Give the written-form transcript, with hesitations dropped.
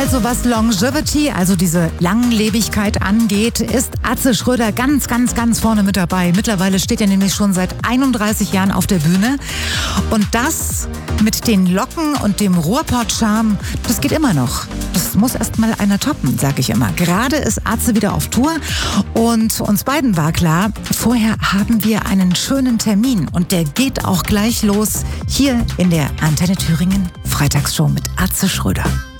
Also was Longevity, also diese Langlebigkeit angeht, ist Atze Schröder ganz vorne mit dabei. Mittlerweile steht er nämlich schon seit 31 Jahren auf der Bühne. Und das mit den Locken und dem Ruhrpott-Charme, das geht immer noch. Das muss erst mal einer toppen, sag ich immer. Gerade ist Atze wieder auf Tour und uns beiden war klar, vorher haben wir einen schönen Termin und der geht auch gleich los hier in der Antenne Thüringen Freitagsshow mit Atze Schröder.